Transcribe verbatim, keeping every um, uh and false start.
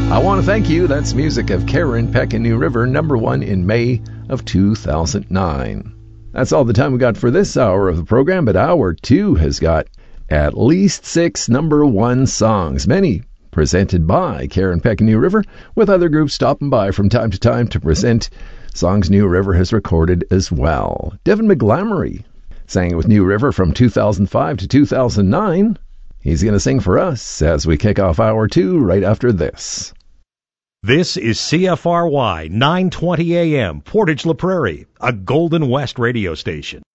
I Want to Thank You. That's music of Karen Peck and New River, number one in May of two thousand nine. That's all the time we got for this hour of the program, but hour two has got at least six number one songs, many presented by Karen Peck and New River, with other groups stopping by from time to time to present songs New River has recorded as well. Devin McGlamory sang with New River from two thousand five to two thousand nine. He's going to sing for us as we kick off hour two right after this. This is C F R Y nine twenty A M, Portage La Prairie, a Golden West radio station.